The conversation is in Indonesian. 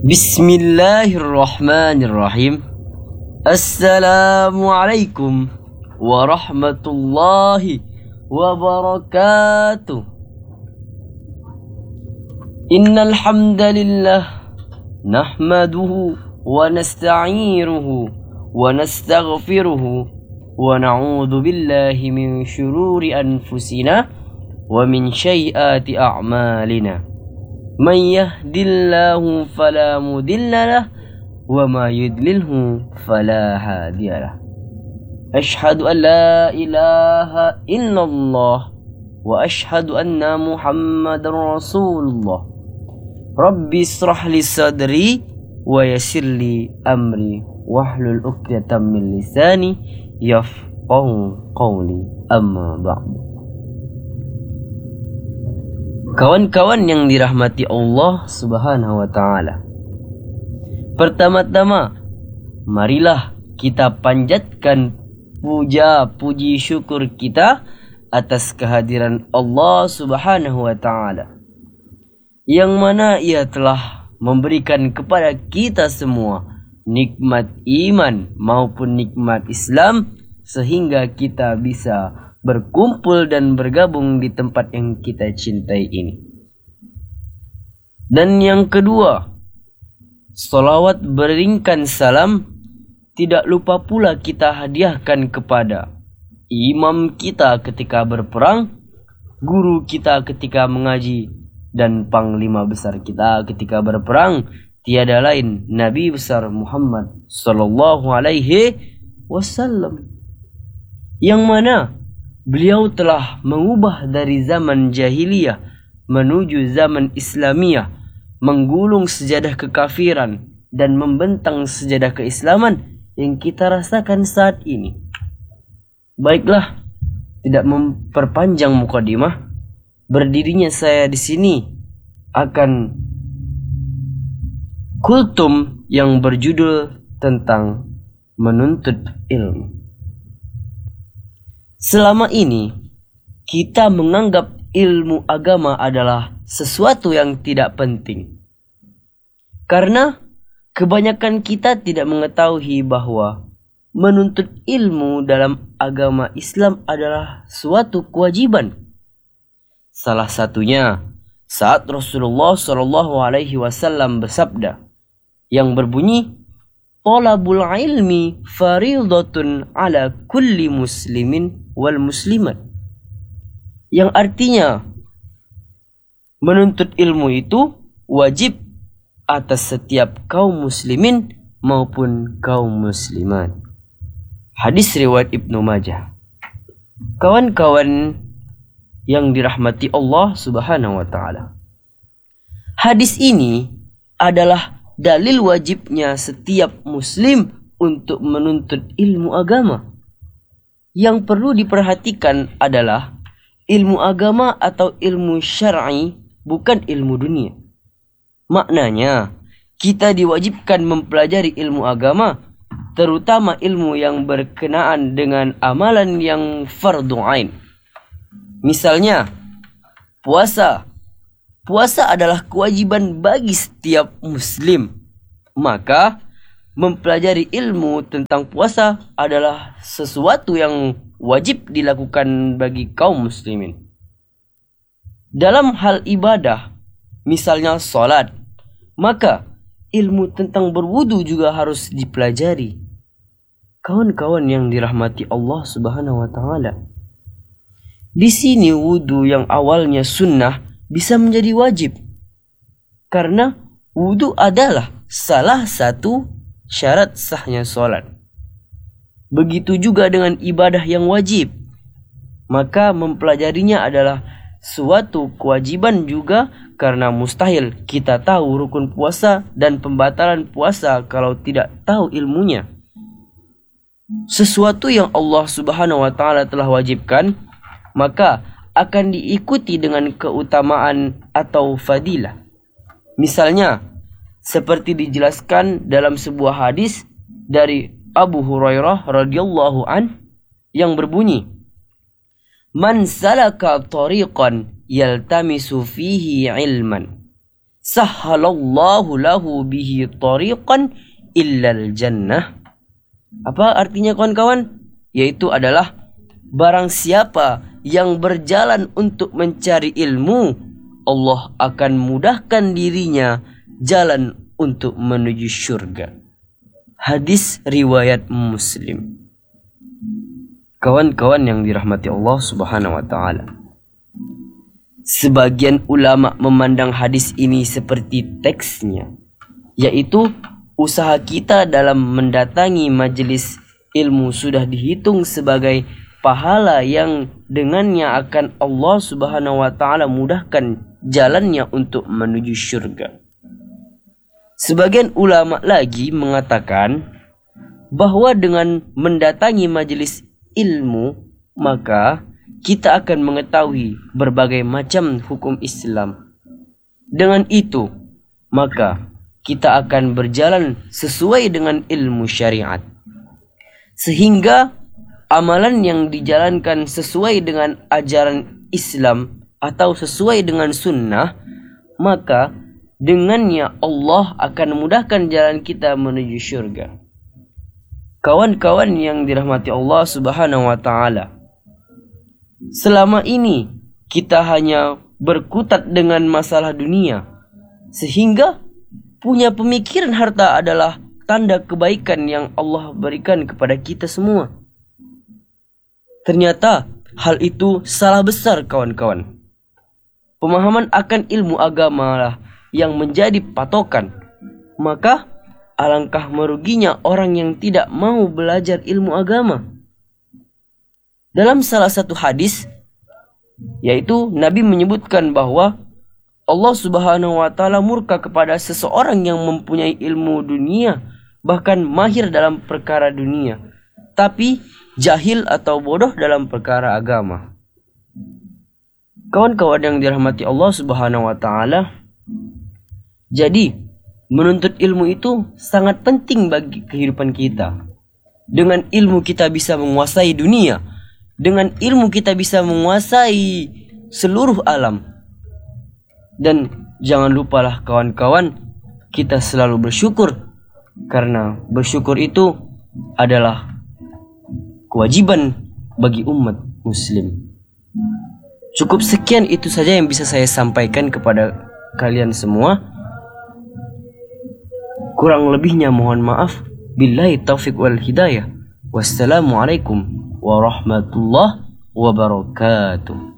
Bismillahirrahmanirrahim. Assalamualaikum warahmatullahi wabarakatuh. Innal hamdalillah nahmaduhu wa nasta'inuhu wa nastaghfiruhu wa na'udzu billahi min syururi anfusina wa min sayyiati a'malina. Man yahdillahu fala mudilla wa ma yudlilhu fala hadiyalah. Ashhadu an la ilaha illallah wa ashhadu anna Muhammadar Rasulullah. Rabbi israh li sadri wa yassir li amri wahlul 'uqdatam min lisani yafqahu qawli, amma ba'du. Kawan-kawan yang dirahmati Allah Subhanahu wa ta'ala, pertama-tama marilah kita panjatkan puja puji syukur kita atas kehadiran Allah Subhanahu wa ta'ala, yang mana Ia telah memberikan kepada kita semua nikmat iman maupun nikmat Islam, sehingga kita bisa berkumpul dan bergabung di tempat yang kita cintai ini. Dan yang kedua, salawat beringkan salam tidak lupa pula kita hadiahkan kepada imam kita ketika berperang, guru kita ketika mengaji, dan panglima besar kita ketika berperang, tiada lain Nabi besar Muhammad sallallahu alaihi wasallam, yang mana beliau telah mengubah dari zaman jahiliyah menuju zaman Islamiyah, menggulung sejadah kekafiran dan membentang sejadah keislaman yang kita rasakan saat ini. Baiklah, tidak memperpanjang mukadimah, berdirinya saya di sini akan kultum yang berjudul tentang menuntut ilmu. Selama ini kita menganggap ilmu agama adalah sesuatu yang tidak penting, karena kebanyakan kita tidak mengetahui bahwa menuntut ilmu dalam agama Islam adalah suatu kewajiban. Salah satunya saat Rasulullah SAW bersabda yang berbunyi, "Talabul ilmi faridatun ala kulli muslimin wal muslimat", yang artinya menuntut ilmu itu wajib atas setiap kaum muslimin maupun kaum muslimat. Hadis riwayat Ibnu Majah. Kawan-kawan yang dirahmati Allah Subhanahu wa ta'ala, hadis ini adalah dalil wajibnya setiap muslim untuk menuntut ilmu agama. Yang perlu diperhatikan adalah ilmu agama atau ilmu syar'i, bukan ilmu dunia. Maknanya, kita diwajibkan mempelajari ilmu agama, terutama ilmu yang berkenaan dengan amalan yang fardhu ain. Misalnya, puasa. Puasa adalah kewajiban bagi setiap muslim. Maka mempelajari ilmu tentang puasa adalah sesuatu yang wajib dilakukan bagi kaum muslimin. Dalam hal ibadah, misalnya salat, maka ilmu tentang berwudu juga harus dipelajari. Kawan-kawan yang dirahmati Allah Subhanahu wa ta'ala, di sini wudu yang awalnya sunnah bisa menjadi wajib, karena wudu adalah salah satu syarat sahnya sholat. Begitu juga dengan ibadah yang wajib, maka mempelajarinya adalah suatu kewajiban juga, karena mustahil kita tahu rukun puasa dan pembatalan puasa kalau tidak tahu ilmunya. Sesuatu yang Allah Subhanahu wa ta'ala telah wajibkan, maka akan diikuti dengan keutamaan atau fadilah. Misalnya, seperti dijelaskan dalam sebuah hadis dari Abu Hurairah radhiyallahu an yang berbunyi, "Man salaka tariqan yaltamisu fihi ilman, sahhalallahu lahu bihi tariqan illal jannah. Apa artinya kawan-kawan? Yaitu adalah barang siapa yang berjalan untuk mencari ilmu, Allah akan mudahkan dirinya jalan untuk menuju surga. Hadis riwayat Muslim. Kawan-kawan yang dirahmati Allah Subhanahu wa taala. Sebagian ulama memandang hadis ini seperti teksnya, yaitu usaha kita dalam mendatangi majelis ilmu sudah dihitung sebagai pahala yang dengannya akan Allah Subhanahu wa taala mudahkan jalannya untuk menuju surga. Sebagian ulama lagi mengatakan bahwa dengan mendatangi majelis ilmu maka kita akan mengetahui berbagai macam hukum Islam. Dengan itu maka kita akan berjalan sesuai dengan ilmu syariat, sehingga amalan yang dijalankan sesuai dengan ajaran Islam atau sesuai dengan sunnah, maka dengannya Allah akan memudahkan jalan kita menuju syurga. Kawan-kawan yang dirahmati Allah Subhanahu wa taala, selama ini kita hanya berkutat dengan masalah dunia, sehingga punya pemikiran harta adalah tanda kebaikan yang Allah berikan kepada kita semua. Ternyata hal itu salah besar kawan-kawan. Pemahaman akan ilmu agama lah yang menjadi patokan. Maka alangkah meruginya orang yang tidak mau belajar ilmu agama. Dalam salah satu hadis, yaitu Nabi menyebutkan bahwa Allah Subhanahu wa taala murka kepada seseorang yang mempunyai ilmu dunia, bahkan mahir dalam perkara dunia, tapi jahil atau bodoh dalam perkara agama. Kawan-kawan yang dirahmati Allah Subhanahu wa taala, jadi menuntut ilmu itu sangat penting bagi kehidupan kita. Dengan ilmu kita bisa menguasai dunia, dengan ilmu kita bisa menguasai seluruh alam. Dan jangan lupalah kawan-kawan, kita selalu bersyukur, karena bersyukur itu adalah kewajiban bagi umat muslim. Cukup sekian itu saja yang bisa saya sampaikan kepada kalian semua. Kurang lebihnya mohon maaf. Billahi taufiq wal hidayah. Wassalamualaikum warahmatullahi wabarakatuh.